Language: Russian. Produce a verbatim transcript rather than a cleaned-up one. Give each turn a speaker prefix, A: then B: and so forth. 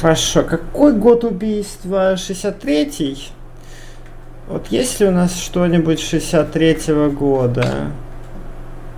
A: Хорошо. Какой год убийства? шестьдесят третий? Вот есть ли у нас что-нибудь шестьдесят третьего года?